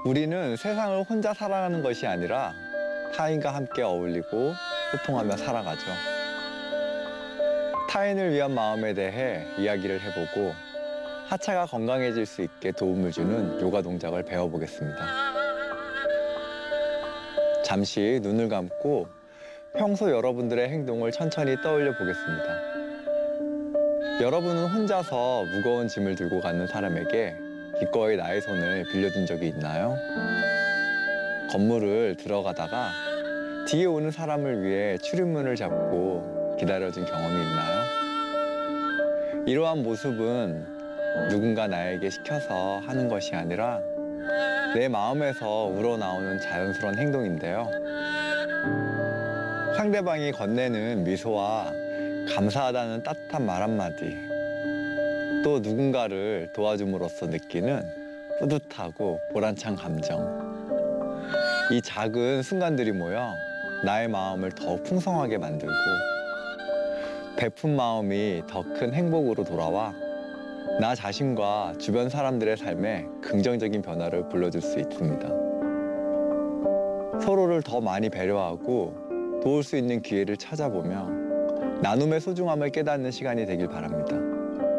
우리는 세상을 혼자 살아가는 것이 아니라 타인과 함께 어울리고 소통하며 살아가죠. 타인을 위한 마음에 대해 이야기를 해보고 하체가 건강해질 수 있게 도움을 주는 요가 동작을 배워보겠습니다. 잠시 눈을 감고 평소 여러분들의 행동을 천천히 떠올려 보겠습니다. 여러분은 혼자서 무거운 짐을 들고 가는 사람에게 기꺼이 나의 손을 빌려준 적이 있나요? 건물을 들어가다가 뒤에 오는 사람을 위해 출입문을 잡고 기다려준 경험이 있나요? 이러한 모습은 누군가 나에게 시켜서 하는 것이 아니라 내 마음에서 우러나오는 자연스러운 행동인데요. 상대방이 건네는 미소와 감사하다는 따뜻한 말 한마디, 또 누군가를 도와줌으로써 느끼는 뿌듯하고 보람찬 감정. 이 작은 순간들이 모여 나의 마음을 더 풍성하게 만들고 베푼 마음이 더 큰 행복으로 돌아와 나 자신과 주변 사람들의 삶에 긍정적인 변화를 불러줄 수 있습니다. 서로를 더 많이 배려하고 도울 수 있는 기회를 찾아보며 나눔의 소중함을 깨닫는 시간이 되길 바랍니다.